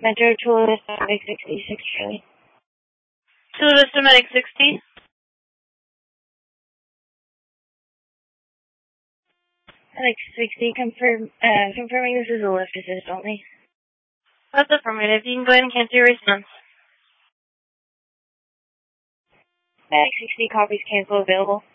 Metro Chula Vista Medic 66 Charlie. Chula Vista Medic 60. Medic 60, confirming this is a lift assist only. That's affirmative. You can go ahead and cancel your response. Medic 60, copies, cancel available.